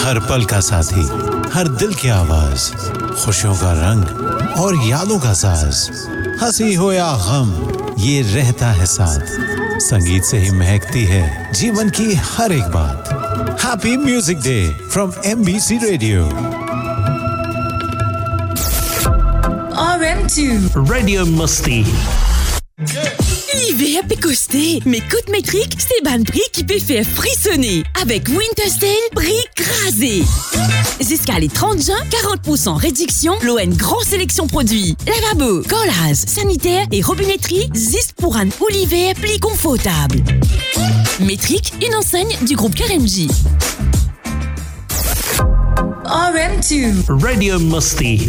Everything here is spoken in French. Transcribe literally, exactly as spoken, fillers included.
हर पल का साथी, हर दिल की आवाज, खुशियों का रंग और यादों का साज, हंसी हो या गम, ये रहता है साथ। संगीत से ही महकती है जीवन की हर एक बात। Happy music day from MBC radio. R M two Radio Musty. L'hiver peut coster, mais Côte Métrique, c'est ban prix qui peut faire frissonner. Avec Winter Sale, prix crasé. Jusqu'à les trente juin, quarante pour cent réduction, l'O N grande sélection produits. Lavabo, collage, sanitaire et robinetterie, juste pour un ou l'hiver plus confortable. Métrique, une enseigne du groupe K R M J. R M two Radio Musty.